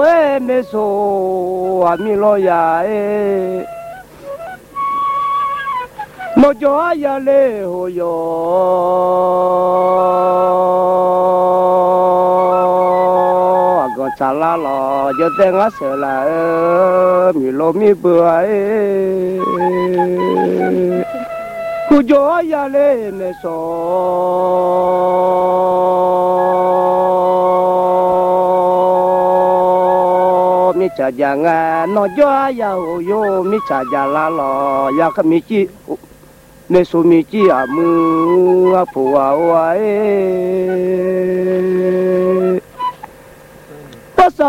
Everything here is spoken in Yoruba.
me so a mi loya mojo ayale hoyo chala lo yo tenga se la mi lo mi bua cu yo ya le me so mi cha jangan no yo ya yo mi cha jala lo ya ka mi chi me so mi chi amu apu wa